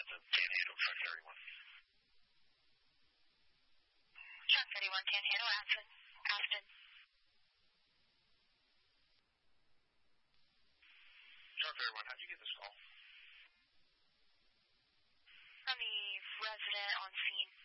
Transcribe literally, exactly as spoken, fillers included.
at the Panhandle, truck thirty-one. Truck thirty-one, Panhandle, Aspen. Aspen. Truck thirty-one, how'd you get this call? From the resident on scene.